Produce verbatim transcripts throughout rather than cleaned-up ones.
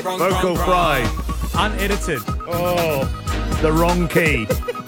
Vocal fry. Unedited. Oh, the wrong key.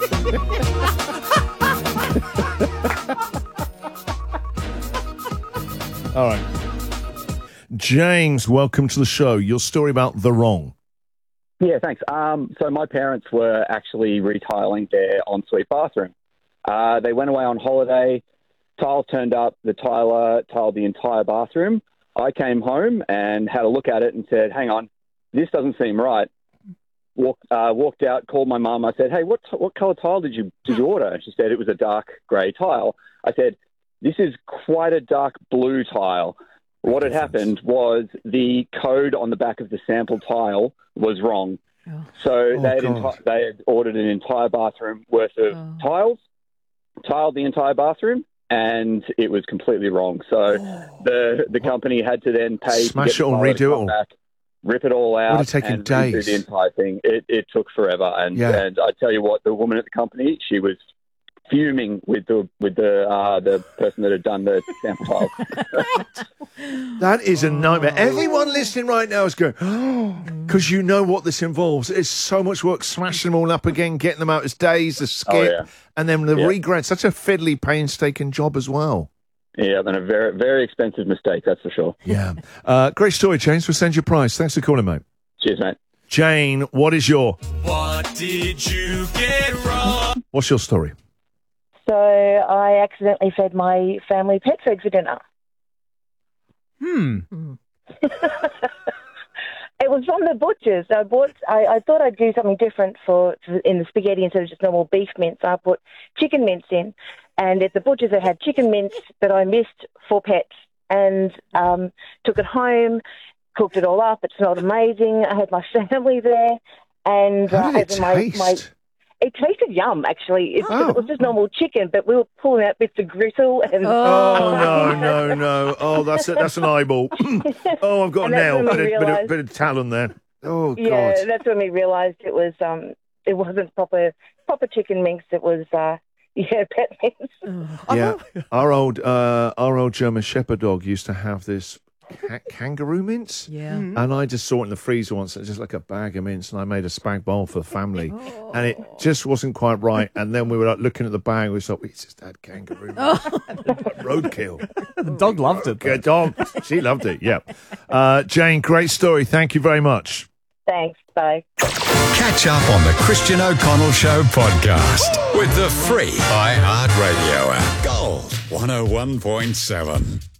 All right. James, welcome to the show. Your story about the wrong. Yeah, thanks. Um, so my parents were actually retiling their ensuite bathroom. Uh, they went away on holiday. Tile turned up. The tiler tiled the entire bathroom. I came home and had a look at it and said, hang on, this doesn't seem right. Walk, uh, walked out, called my mum. I said, hey, what what colour tile did you did you order? And she said it was a dark grey tile. I said, this is quite a dark blue tile. What had happened was the code on the back of the sample tile was wrong. Oh. So oh, they, had enti- they had ordered an entire bathroom worth of oh. tiles, tiled the entire bathroom, and it was completely wrong. So oh. the the company had to then pay Smash to get it and redo it all. Back, rip it all out, would have taken and days. redo the entire thing. It, it took forever. And, yeah. and I tell you what, the woman at the company, she was fuming with the with the uh, the person that had done the sample tile. That is a nightmare. Everyone listening right now is going, oh, because you know what this involves. It's so much work smashing them all up again, getting them out as days, the skip, oh, yeah. and then the yeah. regrind. Such a fiddly, painstaking job as well. Yeah, and a very, very expensive mistake, that's for sure. Yeah. Uh, great story, James. We'll send you a prize. Thanks for calling, mate. Cheers, mate. Jane, what is your... What did you get wrong? What's your story? So I accidentally fed my family pet food for dinner. Hmm. It was from the butcher's. I bought. I, I thought I'd do something different for, for in the spaghetti instead of just normal beef mince. I put chicken mince in, and at the butcher's it had chicken mince that I missed for pets, and um, took it home, cooked it all up. It smelled amazing. I had my family there, and how did it uh, taste? My, my, it tasted yum, actually. It, oh. it was just normal chicken, but we were pulling out bits of gristle. And oh, no, no, no. Oh, that's a, that's an eyeball. Oh, I've got and a nail. Bit, realised, of, bit, of, bit of talon there. Oh, God. Yeah, that's when we realised it was um, it wasn't proper proper chicken mince. It was, uh, yeah, pet mince. Yeah, our old, uh, our old German Shepherd dog used to have this ca- kangaroo mince. Yeah. Mm-hmm. And I just saw it in the freezer once. It's just like a bag of mince, and I made a spag bowl for the family. Oh. And it just wasn't quite right. And then we were like looking at the bag. We thought, we just had kangaroo mince. Oh. Roadkill. The dog loved it. Good dog. She loved it, yeah. Uh, Jane, great story. Thank you very much. Thanks. Bye. Catch up on the Christian O'Connell Show podcast with the free iHeartRadio app. Gold one oh one point seven.